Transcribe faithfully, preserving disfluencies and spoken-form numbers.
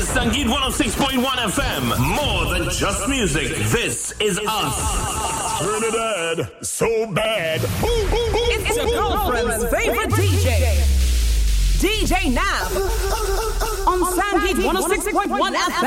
Sangeet one oh six point one F M. More than just music. This is us. Trinidad, so bad. It's your girlfriend's favorite D J. D J Nav. On Sangeet one oh six point one F M.